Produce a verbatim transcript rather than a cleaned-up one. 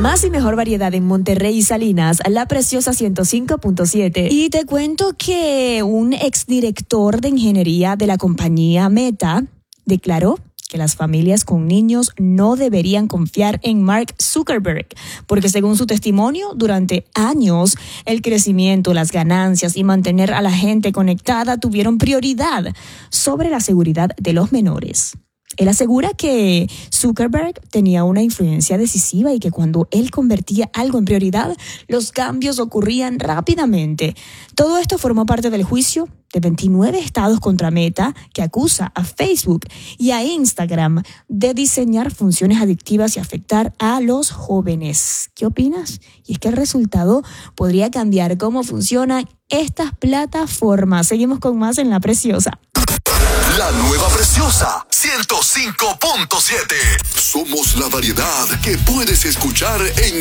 Más y mejor variedad en Monterrey y Salinas, La Preciosa ciento cinco punto siete. Y te cuento que un exdirector de ingeniería de la compañía Meta declaró que las familias con niños no deberían confiar en Mark Zuckerberg, porque según su testimonio, durante años, el crecimiento, las ganancias y mantener a la gente conectada tuvieron prioridad sobre la seguridad de los menores. Él asegura que Zuckerberg tenía una influencia decisiva y que cuando él convertía algo en prioridad, los cambios ocurrían rápidamente. Todo esto formó parte del juicio de veintinueve estados contra Meta, que acusa a Facebook y a Instagram de diseñar funciones adictivas y afectar a los jóvenes. ¿Qué opinas? Y es que el resultado podría cambiar cómo funcionan estas plataformas. Seguimos con más en La Preciosa. La nueva Preciosa ciento cinco punto siete. Somos la variedad que puedes escuchar en